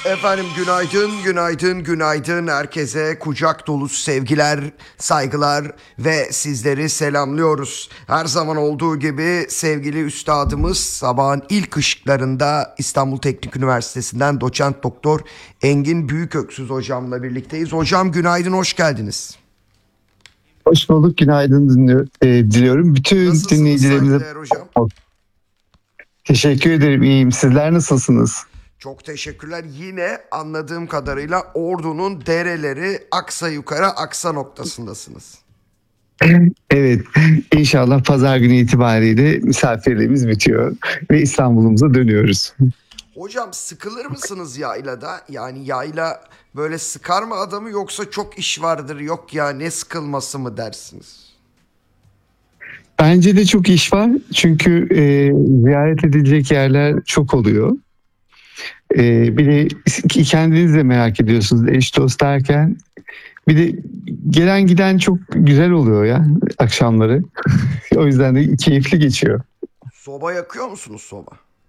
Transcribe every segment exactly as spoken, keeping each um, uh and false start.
Efendim günaydın, günaydın, günaydın. Herkese kucak dolusu sevgiler, saygılar ve sizleri selamlıyoruz. Her zaman olduğu gibi sevgili üstadımız sabahın ilk ışıklarında İstanbul Teknik Üniversitesi'nden doçent doktor Engin Büyüköksüz hocamla birlikteyiz. Hocam günaydın, hoş geldiniz. Hoş bulduk, günaydın dinliyor, e, diliyorum. Bütün Nasılsınız dinleyicilerimize saygıdeğer hocam? teşekkür ederim, iyiyim. Sizler nasılsınız? Çok teşekkürler. Yine anladığım kadarıyla Ordu'nun dereleri aksa yukarı aksa noktasındasınız. Evet, inşallah pazar günü itibariyle misafirliğimiz bitiyor ve İstanbul'umuza dönüyoruz. Hocam sıkılır mısınız yaylada? Yani yayla böyle sıkar mı adamı, yoksa çok iş vardır yok ya ne sıkılması mı dersiniz? Bence de çok iş var çünkü e, ziyaret edilecek yerler çok oluyor. E, bir de kendiniz de merak ediyorsunuz eş dost derken. Bir de gelen giden çok güzel oluyor ya akşamları. O yüzden de keyifli geçiyor. Soba yakıyor musunuz, soba?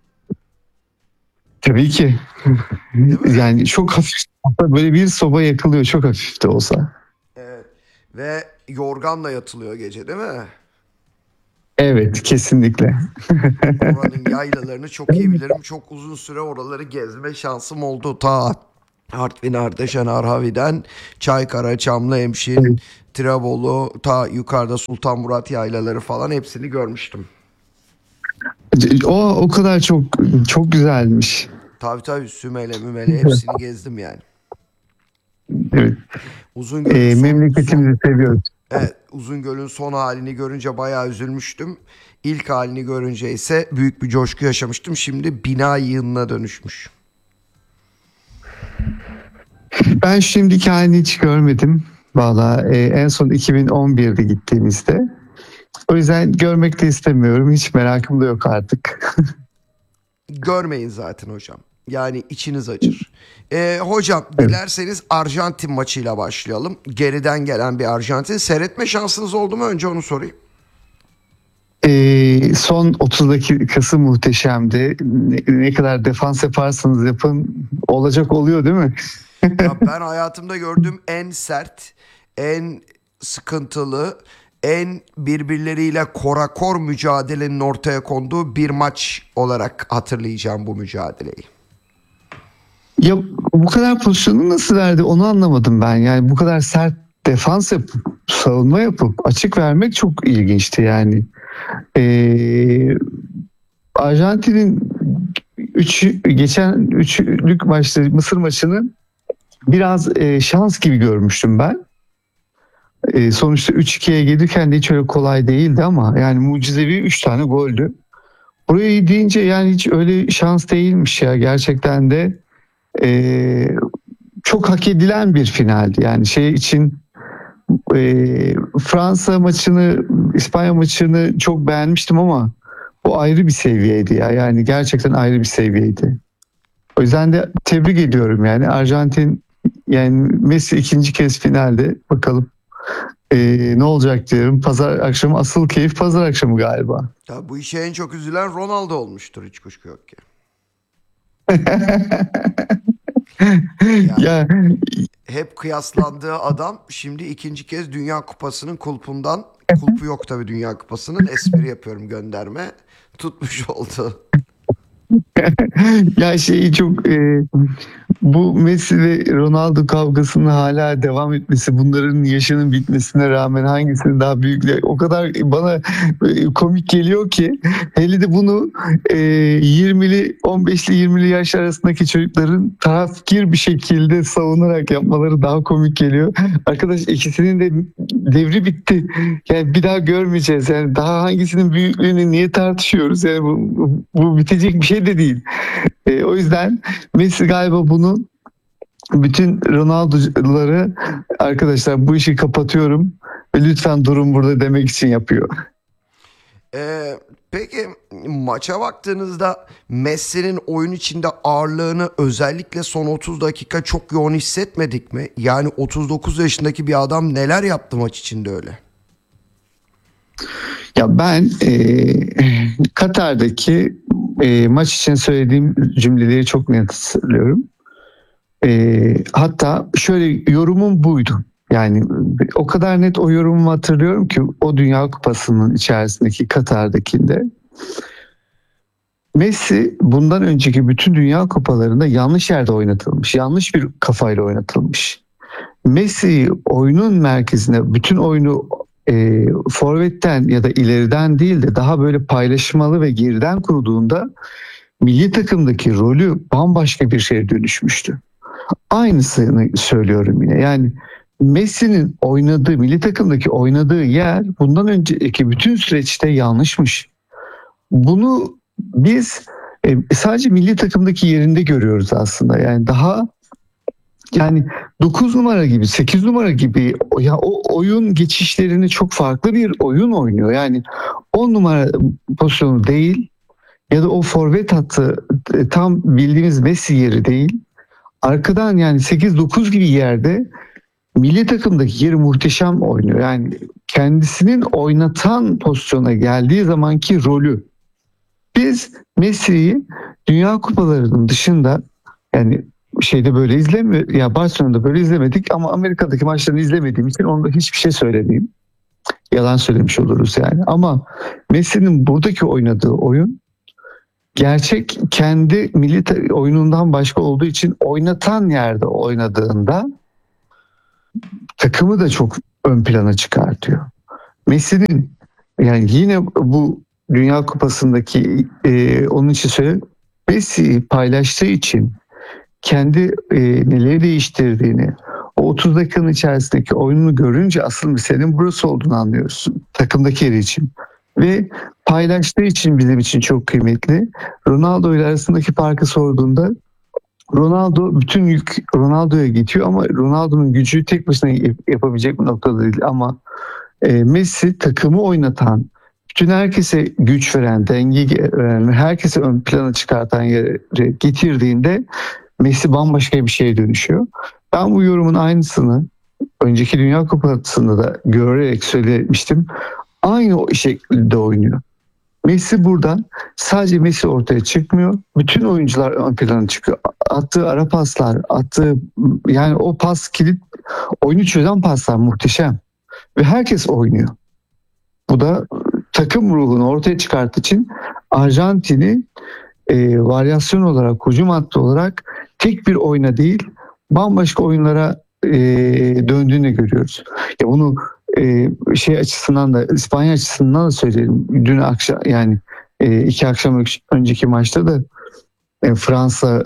Tabii ki. Değil mi? Yani çok hafif, böyle bir soba yakılıyor çok hafif de olsa. Evet. Ve yorganla yatılıyor gece, değil mi? Evet, kesinlikle. Oranın yaylalarını çok iyi bilirim. Çok uzun süre oraları gezme şansım oldu. Ta Artvin, Ardeşen, Arhavi'den Çaykara, Çamlıhemşin, Tirebolu, ta yukarıda Sultanmurat yaylaları falan hepsini görmüştüm. O o kadar çok çok güzelmiş. Tabii tabii, Sümele, Mümele hepsini gezdim yani. Evet. Uzungöl'ün Ee, son, son, memleketimizi seviyoruz. evet, Uzungöl'ün son halini görünce bayağı üzülmüştüm. İlk halini görünce ise büyük bir coşku yaşamıştım. Şimdi bina yığınına dönüşmüş. Ben şimdiki halini hiç görmedim. Valla e, en son iki bin on birde gittiğimizde. O yüzden görmek de istemiyorum. Hiç merakım da yok artık. Görmeyin zaten hocam. Yani içiniz acır. Ee, hocam dilerseniz Arjantin maçıyla başlayalım. Geriden gelen bir Arjantin. Seyretme şansınız oldu mu? Önce onu sorayım. Ee, son otuz dakikası muhteşemdi. Ne, ne kadar defans yaparsanız yapın olacak oluyor değil mi? Ya ben hayatımda gördüğüm en sert, en sıkıntılı, en birbirleriyle korakor mücadelenin ortaya konduğu bir maç olarak hatırlayacağım bu mücadeleyi. Ya bu kadar pozisyonu nasıl verdi onu anlamadım ben. Yani bu kadar sert defans yapıp savunma yapıp açık vermek çok ilginçti yani. Ee, Arjantin'in üç, geçen üçlük maçta Mısır maçını biraz e, şans gibi görmüştüm ben. E, sonuçta üç ikiye gelirken de hiç öyle kolay değildi ama yani mucizevi üç tane goldü. Burayı deyince yani hiç öyle şans değilmiş ya, gerçekten de e, çok hak edilen bir finaldi. Yani şey için e, Fransa maçını, İspanya maçını çok beğenmiştim ama bu ayrı bir seviyeydi ya. Yani gerçekten ayrı bir seviyeydi. O yüzden de tebrik ediyorum yani Arjantin, yani Messi ikinci kez finalde, bakalım ee, ne olacak diyorum. Pazar akşamı, asıl keyif pazar akşamı galiba. Ya bu işe en çok üzülen Ronaldo olmuştur, hiç kuşku yok ki. Yani Ya hep kıyaslandığı adam şimdi ikinci kez Dünya Kupası'nın kulpundan, kulpu yok tabii Dünya Kupası'nın, espri yapıyorum, gönderme tutmuş oldu. ya şey çok e, bu Messi ve Ronaldo kavgasının hala devam etmesi, bunların yaşının bitmesine rağmen hangisinin daha büyük, o kadar bana e, komik geliyor ki, hele de bunu e, yirmili on beşli yirmili yaş arasındaki çocukların tarafkir bir şekilde savunarak yapmaları daha komik geliyor. Arkadaş, ikisinin de devri bitti. Yani bir daha görmeyeceğiz. Yani daha hangisinin büyüklüğünü niye tartışıyoruz? Yani bu, bu, bu bitecek bir şey de değil. E, o yüzden Messi galiba bunu bütün Ronaldo'ları, arkadaşlar bu işi kapatıyorum ve lütfen durun burada demek için yapıyor. Ee, peki maça baktığınızda Messi'nin oyun içinde ağırlığını özellikle son otuz dakika çok yoğun hissetmedik mi? Yani otuz dokuz yaşındaki bir adam neler yaptı maç içinde öyle? Ya ben e, Katar'daki e, maç için söylediğim cümleleri çok net hatırlıyorum. Ee, hatta şöyle yorumum buydu. Yani o kadar net o yorumumu hatırlıyorum ki o Dünya Kupası'nın içerisindeki Katar'dakinde. Messi bundan önceki bütün Dünya Kupalarında yanlış yerde oynatılmış. Yanlış bir kafayla oynatılmış. Messi oyunun merkezine bütün oyunu e, forvetten ya da ileriden değil de daha böyle paylaşmalı ve geriden kurduğunda milli takımdaki rolü bambaşka bir şeye dönüşmüştü. Aynısını söylüyorum yine. Yani Messi'nin oynadığı, milli takımdaki oynadığı yer bundan önceki bütün süreçte yanlışmış. Bunu biz e, sadece milli takımdaki yerinde görüyoruz aslında. Yani daha yani dokuz numara gibi, sekiz numara gibi ya o oyun geçişlerini çok farklı bir oyun oynuyor. Yani on numara pozisyonu değil ya da o forvet hattı e, tam bildiğimiz Messi yeri değil. Arkadan yani sekiz dokuz gibi yerde milli takımdaki yeri muhteşem oynuyor. Yani kendisinin oynatan pozisyona geldiği zamanki rolü. Biz Messi'yi Dünya Kupalarının dışında yani şeyde böyle izlemiyor ya Barcelona'da böyle izlemedik ama Amerika'daki maçlarını izlemediğim için onda hiçbir şey söylemeyeyim. Yalan söylemiş oluruz yani. Ama Messi'nin buradaki oynadığı oyun gerçek kendi milli ta- oyunundan başka olduğu için oynatan yerde oynadığında takımı da çok ön plana çıkartıyor. Messi'nin yani yine bu Dünya Kupası'ndaki e, onun için söyleyeyim Messi paylaştığı için kendi e, neleri değiştirdiğini o otuz dakikanın içerisindeki oyununu görünce asıl meselenin burası olduğunu anlıyorsun takımdaki yeri için. Ve paylaştığı için bizim için çok kıymetli. Ronaldo ile arasındaki farkı sorduğunda Ronaldo bütün yük Ronaldo'ya geçiyor ama Ronaldo'nun gücü tek başına yapabilecek bir noktada değil ama e, Messi takımı oynatan, bütün herkese güç veren, denge veren, herkese ön plana çıkartan yere getirdiğinde Messi bambaşka bir şeye dönüşüyor. Ben bu yorumun aynısını önceki Dünya Kupası'nda da görerek söylemiştim. Aynı o şekilde oynuyor. Messi buradan sadece Messi ortaya çıkmıyor. Bütün oyuncular ön plana çıkıyor. Attığı ara paslar, attığı yani o pas kilit oyunu çözen paslar muhteşem. Ve herkes oynuyor. Bu da takım ruhunu ortaya çıkarttığı için Arjantin'i e, varyasyon olarak, hücum hattı olarak tek bir oyuna değil bambaşka oyunlara e, döndüğünü görüyoruz. Ya bunu e, şey açısından da İspanya açısından da söyleyelim. Dün akşam yani e, iki akşam önceki maçta da e, Fransa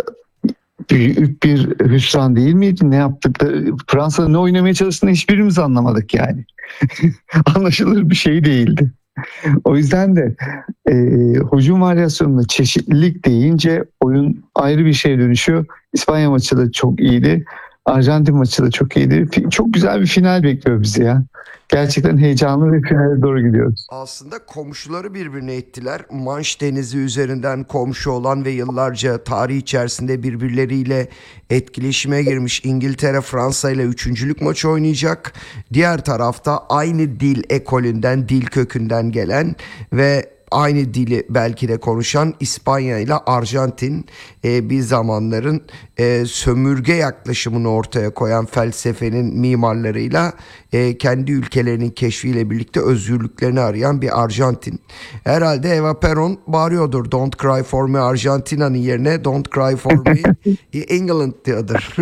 büyük bir hüsran değil miydi? Ne yaptık da Fransa'da ne oynamaya çalıştığını hiçbirimiz anlamadık yani. Anlaşılır bir şey değildi. O yüzden de e, hücum varyasyonunda çeşitlilik deyince oyun ayrı bir şeye dönüşüyor. İspanya maçı da çok iyiydi. Arjantin maçı da çok iyiydi. Çok güzel bir final bekliyor bizi ya. Gerçekten heyecanlı ve finale doğru gidiyoruz. Aslında komşuları birbirine ettiler. Manş Denizi üzerinden komşu olan ve yıllarca tarih içerisinde birbirleriyle etkileşime girmiş İngiltere Fransa ile üçüncülük maçı oynayacak. Diğer tarafta aynı dil ekolünden, dil kökünden gelen ve aynı dili belki de konuşan İspanya ile Arjantin e, bir zamanların e, sömürge yaklaşımını ortaya koyan felsefenin mimarlarıyla e, kendi ülkelerinin keşfiyle birlikte özgürlüklerini arayan bir Arjantin. Herhalde Eva Peron bağırıyordur Don't Cry For Me Arjantina'nın yerine Don't Cry For Me England diyordur.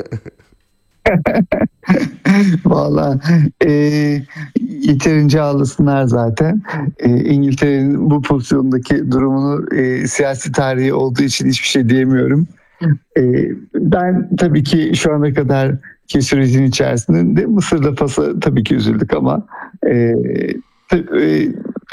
Valla e, yeterince ağlasınlar zaten. E, İngiltere'nin bu pozisyondaki durumunu e, siyasi tarihi olduğu için hiçbir şey diyemiyorum. E, ben tabii ki şu ana kadar ki sürecin içerisinde Mısır'da Fas'a tabii ki üzüldük ama e, e,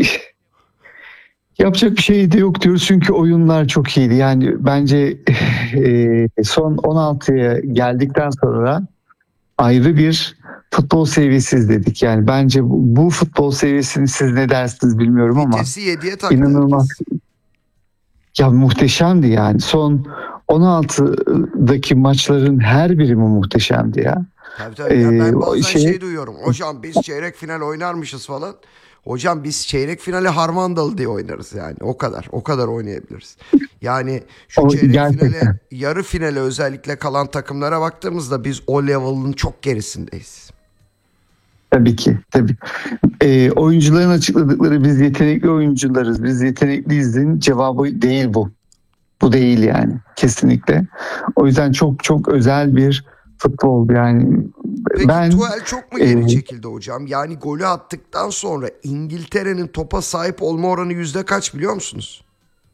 yapacak bir şey de yok diyoruz çünkü oyunlar çok iyiydi. Yani bence e, son on altıya geldikten sonra ayrı bir futbol seviyesi izledik. Yani bence bu, bu futbol seviyesini siz ne dersiniz bilmiyorum ama Vitesi yediye taktı inanılmaz. herkes. Ya muhteşemdi yani. Son on altıdaki maçların her birimi muhteşemdi ya. Tabii tabii. Ya ben Ee, bazen şey, şey duyuyorum. Hocam biz çeyrek final oynarmışız falan. Hocam biz çeyrek finale Harmandalı diye oynarız yani. O kadar. O kadar oynayabiliriz. Yani şu O çeyrek gerçekten. finale, yarı finale özellikle kalan takımlara baktığımızda biz o level'ın çok gerisindeyiz. Tabii ki, tabii. Ee, oyuncuların açıkladıkları biz yetenekli oyuncularız, biz yetenekliyizin cevabı değil bu. Bu değil yani, kesinlikle. O yüzden çok çok özel bir futbol yani. Peki Ben Tuchel çok mu geri e, çekildi hocam? Yani golü attıktan sonra İngiltere'nin topa sahip olma oranı yüzde kaç biliyor musunuz?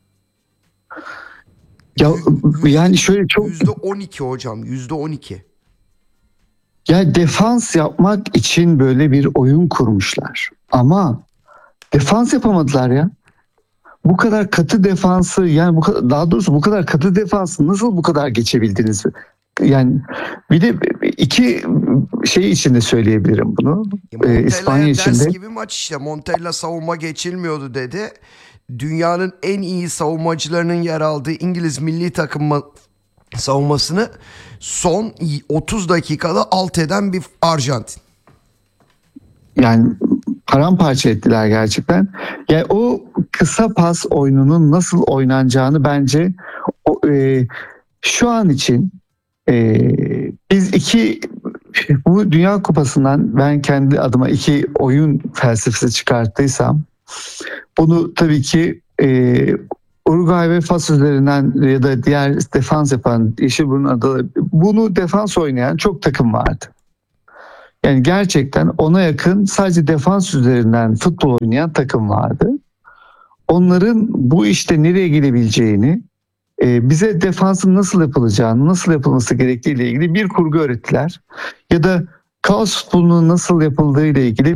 ya Yü- yani şöyle çok Yüzde on iki hocam. Yüzde on iki. ya defans yapmak için böyle bir oyun kurmuşlar. Ama defans yapamadılar ya. Bu kadar katı defansı yani bu kadar, daha doğrusu bu kadar katı defansı nasıl bu kadar geçebildiniz? Yani bir de iki şey için de söyleyebilirim bunu. Ya Ee, İspanya Montella'ya için ders de gibi maç işte. Montella savunma geçilmiyordu dedi. Dünyanın en iyi savunmacılarının yer aldığı İngiliz milli takım savunmasını son otuz dakikada alt eden bir Arjantin. yani paramparça ettiler gerçekten. Yani o kısa pas oyununun nasıl oynanacağını bence o, e, şu an için e, biz iki bu Dünya Kupası'ndan ben kendi adıma iki oyun felsefesi çıkarttıysam bunu tabii ki e, Uruguay ve Fas üzerinden ya da diğer defans yapan Yeşilburun adaları bunu defans oynayan çok takım vardı. Yani gerçekten ona yakın sadece defans üzerinden futbol oynayan takım vardı. Onların bu işte nereye gidebileceğini, e, bize defansın nasıl yapılacağını, nasıl yapılması gerektiğiyle ilgili bir kurgu öğrettiler. Ya da kaos futbolunun nasıl yapıldığı ile ilgili